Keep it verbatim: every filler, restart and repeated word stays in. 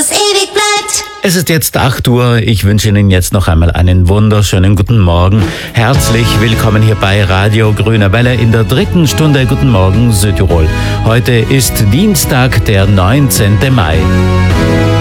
was ewig bleibt. Es ist jetzt acht Uhr. Ich wünsche Ihnen jetzt noch einmal einen wunderschönen guten Morgen. Herzlich willkommen hier bei Radio Grüne Welle in der dritten Stunde. Guten Morgen Südtirol. Heute ist Dienstag, der neunzehnte Mai.